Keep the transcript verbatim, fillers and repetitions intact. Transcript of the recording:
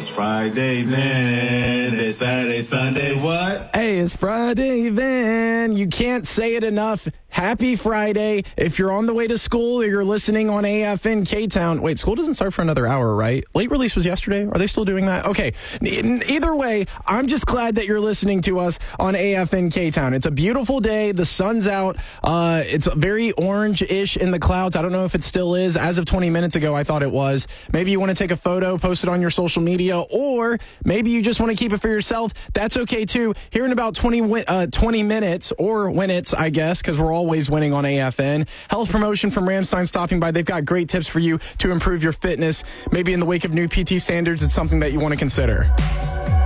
It's Friday then. It's Saturday, Sunday, what? Hey, it's Friday then. You can't say it enough. Happy Friday. If you're on the way to school or you're listening on A F N K-Town. Wait, school doesn't start for another hour, right? Late release was yesterday. Are they still doing that? Okay. Either way, I'm just glad that you're listening to us on A F N K-Town. It's a beautiful day. The sun's out. Uh, it's very orange-ish in the clouds. I don't know if it still is. As of twenty minutes ago, I thought it was. Maybe you want to take a photo, post it on your social media, or maybe you just want to keep it for yourself. That's okay, too. Here in about twenty, uh, twenty minutes, or when it's, I guess, because we're always winning on A F N. Health promotion from Ramstein stopping by. They've got great tips for you to improve your fitness. Maybe in the wake of new P T standards, it's something that you want to consider.